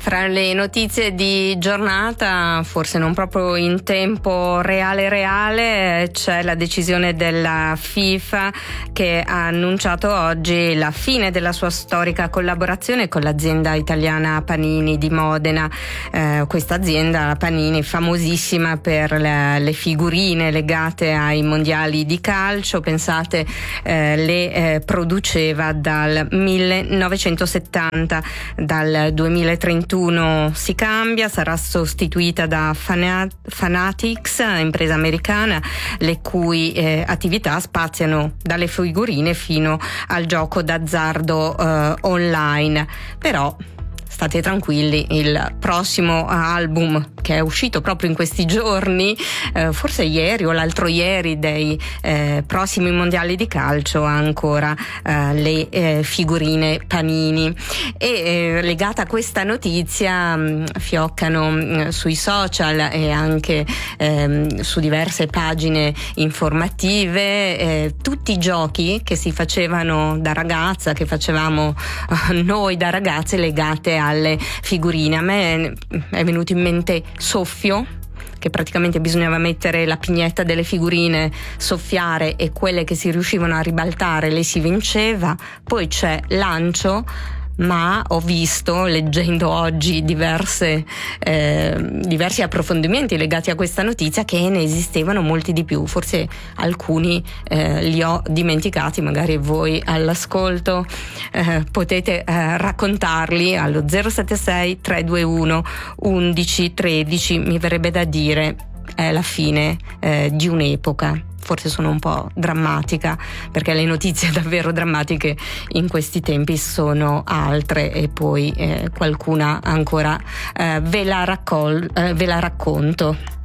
Fra le notizie di giornata, forse non proprio in tempo reale, c'è la decisione della FIFA che ha annunciato oggi la fine della sua storica collaborazione con l'azienda italiana Panini di Modena. Questa azienda, Panini, famosissima per le figurine legate ai mondiali di calcio, pensate, le produceva dal 1970, dal 2031 si cambia, sarà sostituita da Fanatics, impresa americana, le cui attività spaziano dalle figurine fino al gioco d'azzardo online. Però state tranquilli, il prossimo album che è uscito proprio in questi giorni, forse ieri o l'altro ieri, dei prossimi mondiali di calcio, ha ancora le figurine Panini. E legata a questa notizia fioccano sui social e anche su diverse pagine informative tutti i giochi che si facevano da ragazza, che facevamo noi da ragazze, legate alle figurine. A me è venuto in mente Soffio, che praticamente bisognava mettere la pignetta delle figurine, soffiare, e quelle che si riuscivano a ribaltare le si vinceva. Poi c'è Lancio, ma ho visto, leggendo oggi diversi approfondimenti legati a questa notizia, che ne esistevano molti di più. Forse alcuni li ho dimenticati, magari voi all'ascolto potete raccontarli allo 076 321 1113. Mi verrebbe da dire è la fine di un'epoca. Forse sono un po' drammatica, perché le notizie davvero drammatiche in questi tempi sono altre, e poi qualcuna ancora ve la racconto.